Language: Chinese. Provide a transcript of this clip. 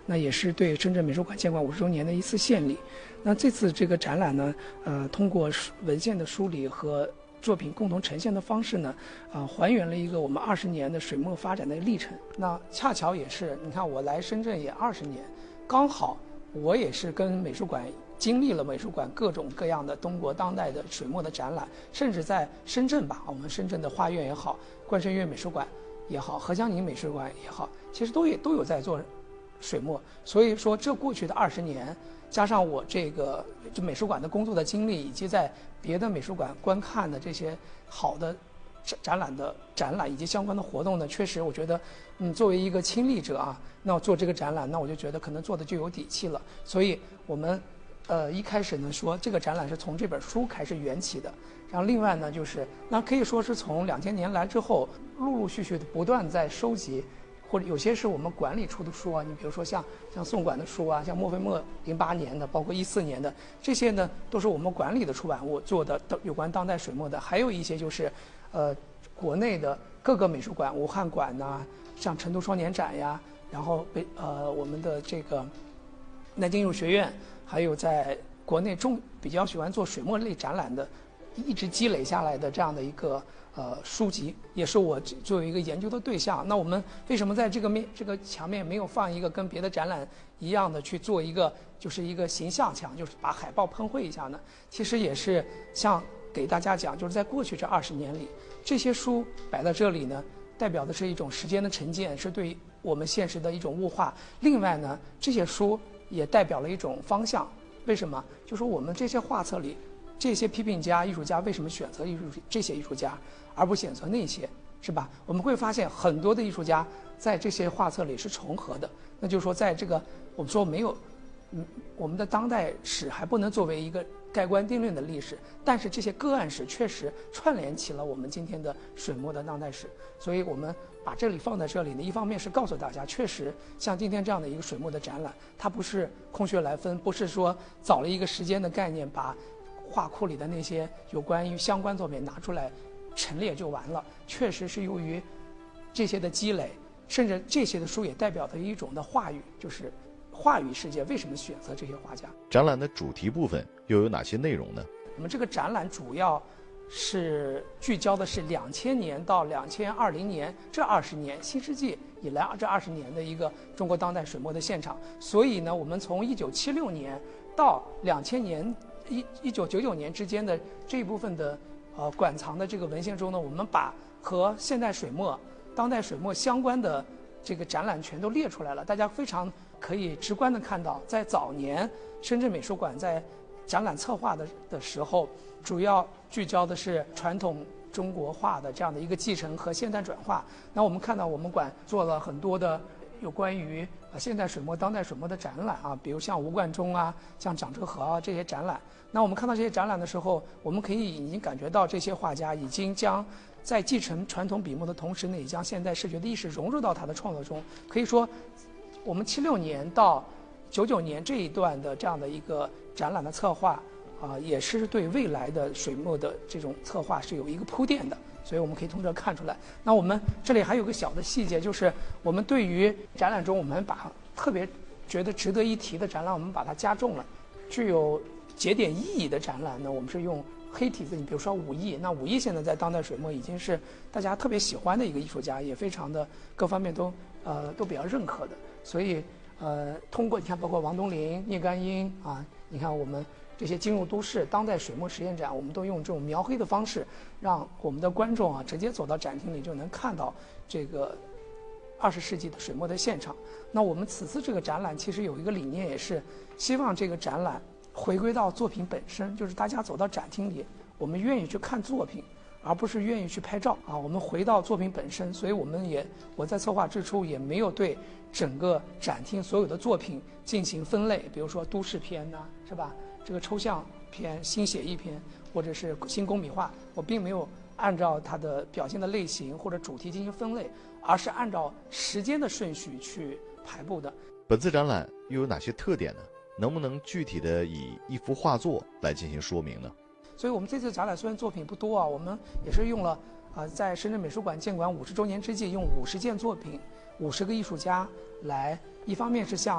那也是对深圳美术馆建馆50周年的一次献礼。那这次这个展览呢，通过文献的梳理和作品共同呈现的方式呢，还原了一个我们20年的水墨发展的历程。那恰巧也是，你看我来深圳也20年，刚好我也是跟美术馆经历了美术馆各种各样的中国当代的水墨的展览，甚至在深圳吧，我们深圳的画院也好，冠生院美术馆也好，何香凝美术馆也好，其实都有在做水墨。所以说，这过去的20年，加上我这美术馆的工作的经历，以及在别的美术馆观看的这些好的展览以及相关的活动呢，确实我觉得，作为一个亲历者啊，那我做这个展览，那我就觉得可能做的就有底气了。所以我们一开始呢说这个展览是从这本书开始缘起的，然后另外呢就是那可以说是从2000年来之后，陆陆续续的不断在收集。或者有些是我们馆里出的书啊，你比如说像宋馆的书啊，像莫菲默08年的，包括14年的，这些呢都是我们馆里的出版物做的有关当代水墨的。还有一些就是国内的各个美术馆，武汉馆呐，像成都双年展呀，然后我们的这个南京艺术学院，还有在国内比较喜欢做水墨类展览的，一直积累下来的这样的一个书籍，也是我作为一个研究的对象。那我们为什么在这个墙面没有放一个跟别的展览一样的去做一个就是一个形象墙，就是把海报喷绘一下呢？其实也是像给大家讲，就是在过去这20年里，这些书摆在这里呢，代表的是一种时间的沉淀，是对我们现实的一种物化。另外呢，这些书也代表了一种方向。为什么？就说我们这些画册里，这些批评家、艺术家为什么选择这些艺术家，而不选择那些，是吧？我们会发现很多的艺术家在这些画册里是重合的。那就是说，在这个我们说没有，我们的当代史还不能作为一个盖棺定论的历史，但是这些个案史确实串联起了我们今天的水墨的当代史。所以我们把这里放在这里呢，一方面是告诉大家，确实像今天这样的一个水墨的展览，它不是空穴来风，不是说找了一个时间的概念，把画库里的那些有关于相关作品拿出来陈列就完了。确实是由于这些的积累，甚至这些的书也代表着一种的话语，就是话语世界为什么选择这些画家。 展览的主题部分又有哪些内容呢？ 我们这个展览主要是聚焦的是2000年到2020年这20年新世纪以来这20年的一个中国当代水墨的现场。所以呢，我们从1976年到2000年1999年之间的这一部分的馆藏的这个文献中呢，我们把和现代水墨、当代水墨相关的这个展览全都列出来了。大家非常可以直观的看到，在早年深圳美术馆在展览策划的时候，主要聚焦的是传统中国画的这样的一个继承和现代转化。那我们看到我们馆做了很多的有关于现代水墨、当代水墨的展览啊，比如像吴冠中啊、像蒋哲和啊这些展览。那我们看到这些展览的时候，我们可以已经感觉到这些画家已经将在继承传统笔墨的同时呢，也将现代视觉的意识融入到他的创作中。可以说，我们76年到99年这一段的这样的一个展览的策划也是对未来的水墨的这种策划是有一个铺垫的。所以我们可以从这看出来。那我们这里还有个小的细节，就是我们对于展览中我们把特别觉得值得一提的展览，我们把它加重了。具有节点意义的展览呢，我们是用黑体字。你比如说武艺，那武艺现在在当代水墨已经是大家特别喜欢的一个艺术家，也非常的各方面都比较认可的。所以通过你看，包括王东林、聂干英啊，你看我们这些进入都市当代水墨实验展，我们都用这种描黑的方式，让我们的观众啊直接走到展厅里就能看到这个20世纪的水墨的现场。那我们此次这个展览其实有一个理念，也是希望这个展览回归到作品本身，就是大家走到展厅里，我们愿意去看作品，而不是愿意去拍照啊。我们回到作品本身，所以我在策划之初也没有对整个展厅所有的作品进行分类，比如说都市篇呐，是吧？这个抽象篇、新写意篇，或者是新工笔画，我并没有按照它的表现的类型或者主题进行分类，而是按照时间的顺序去排布的。 本次展览又有哪些特点呢？能不能具体的以一幅画作来进行说明呢？ 所以我们这次展览虽然作品不多啊，我们也是用了在深圳美术馆建馆50周年之际，用50件作品、50个艺术家来，一方面是向